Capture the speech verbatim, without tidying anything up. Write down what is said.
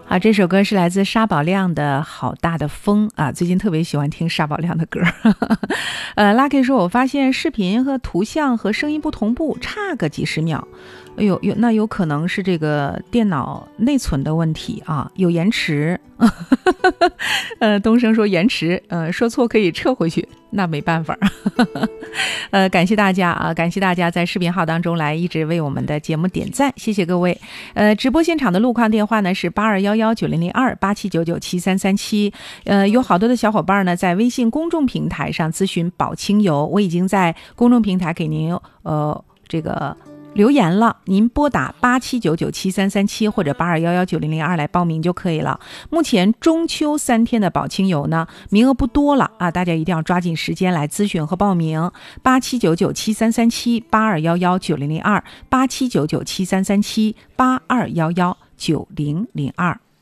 啊，这首歌是来自沙宝亮的《好大的风》啊，最近特别喜欢听沙宝亮的歌。呃 ，Lucky 说，我发现视频和图像和声音不同步，差个几十秒。哎呦，有那有可能是这个电脑内存的问题啊，有延迟。呃，东升说延迟，呃，说错可以撤回去，那没办法。呃，感谢大家啊，感谢大家在视频号当中来一直为我们的节目点赞，谢谢各位。呃，直播现场的路况电话呢是八二幺幺九零零二八七九九七三三七。呃，有好多的小伙伴呢在微信公众平台上咨询宝清油，我已经在公众平台给您呃这个。留言了，您拨打八七九九七三三七或者八二幺幺九零零二来报名就可以了。目前中秋三天的宝清油呢，名额不多了啊，大家一定要抓紧时间来咨询和报名。八七九九七三三七八二幺幺九零零二八七九九七三三七八二幺幺九零零二。